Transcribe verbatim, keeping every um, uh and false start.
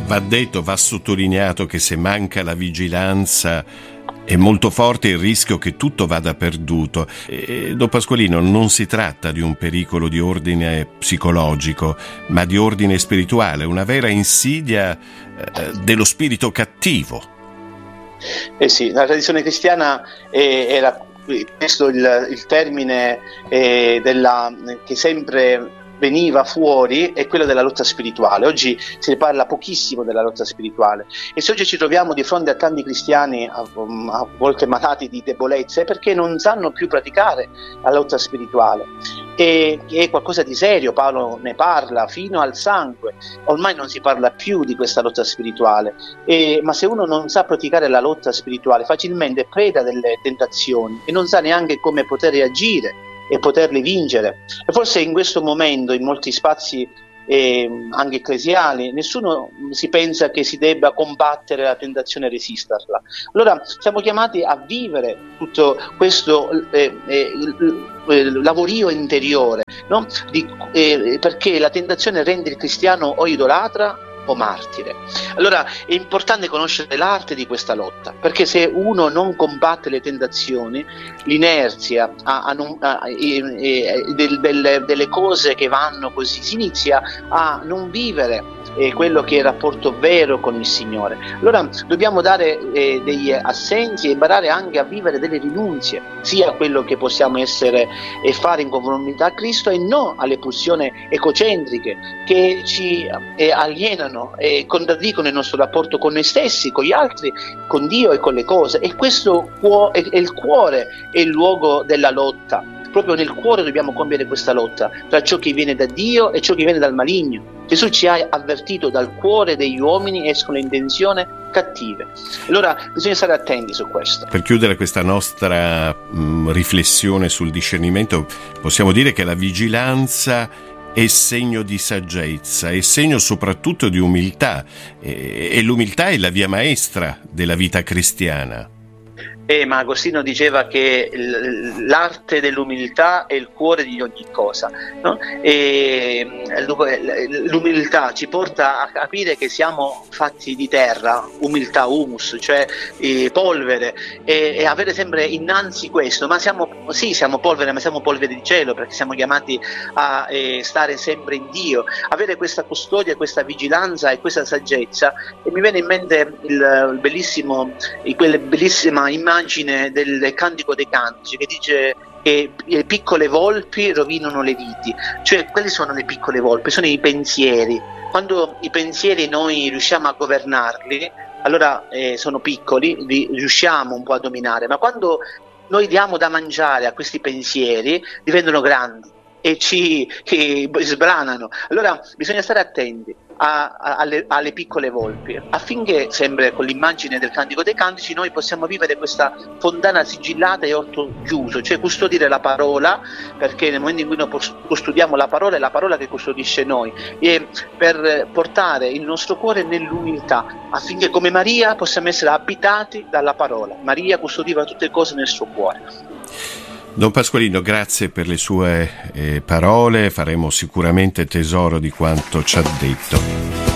Va detto, va sottolineato che se manca la vigilanza è molto forte il rischio che tutto vada perduto. E, Don Pasqualino, non si tratta di un pericolo di ordine psicologico, ma di ordine spirituale, una vera insidia eh, dello spirito cattivo. Eh sì, la tradizione cristiana è, era questo il, il termine eh, della, che sempre veniva fuori, è quello della lotta spirituale. Oggi si ne parla pochissimo della lotta spirituale, e se oggi ci troviamo di fronte a tanti cristiani a, a volte malati di debolezze è perché non sanno più praticare la lotta spirituale, e è qualcosa di serio. Paolo ne parla fino al sangue. Ormai non si parla più di questa lotta spirituale, e, ma se uno non sa praticare la lotta spirituale facilmente preda delle tentazioni e non sa neanche come poter reagire e poterli vincere. E forse in questo momento, in molti spazi eh, anche ecclesiali, nessuno si pensa che si debba combattere la tentazione e resisterla. Allora siamo chiamati a vivere tutto questo eh, eh, lavorio interiore, no? Di, eh, perché la tentazione rende il cristiano o idolatra o martire. Allora è importante conoscere l'arte di questa lotta, perché se uno non combatte le tentazioni, l'inerzia a, a non, a, a, del, delle, delle cose che vanno così, si inizia a non vivere eh, quello che è il rapporto vero con il Signore. Allora dobbiamo dare eh, degli assensi e imparare anche a vivere delle rinunzie, sia a quello che possiamo essere e fare in conformità a Cristo, e non alle pulsioni ecocentriche che ci eh, alienano e contraddicono il nostro rapporto con noi stessi, con gli altri, con Dio e con le cose. E questo è il cuore, è il luogo della lotta. Proprio nel cuore dobbiamo compiere questa lotta tra ciò che viene da Dio e ciò che viene dal maligno. Gesù ci ha avvertito: dal cuore degli uomini escono intenzioni cattive. Allora bisogna stare attenti su questo. Per chiudere questa nostra mh, riflessione sul discernimento, possiamo dire che la vigilanza è segno di saggezza, è segno soprattutto di umiltà, e, e l'umiltà è la via maestra della vita cristiana. Eh, ma Agostino diceva che l'arte dell'umiltà è il cuore di ogni cosa, no? E l'umiltà ci porta a capire che siamo fatti di terra, umiltà, humus, cioè eh, polvere, e, e avere sempre innanzi questo. Ma siamo, sì, siamo polvere, ma siamo polvere di cielo, perché siamo chiamati a eh, stare sempre in Dio, avere questa custodia, questa vigilanza e questa saggezza. E mi viene in mente il, il bellissimo, quella bellissima immagine del Cantico dei Cantici, che dice che le piccole volpi rovinano le viti. Cioè, quali sono le piccole volpi? Sono i pensieri. Quando i pensieri noi riusciamo a governarli, allora eh, sono piccoli, li riusciamo un po' a dominare, ma quando noi diamo da mangiare a questi pensieri diventano grandi e ci e sbranano. Allora bisogna stare attenti a, a, alle, alle piccole volpi, affinché, sempre con l'immagine del Cantico dei Cantici, noi possiamo vivere questa fontana sigillata e orto chiuso, cioè custodire la parola, perché nel momento in cui noi custodiamo la parola, è la parola che custodisce noi, e per portare il nostro cuore nell'umiltà, affinché come Maria possiamo essere abitati dalla parola. Maria custodiva tutte le cose nel suo cuore. Don Pasqualino, grazie per le sue eh, parole, faremo sicuramente tesoro di quanto ci ha detto.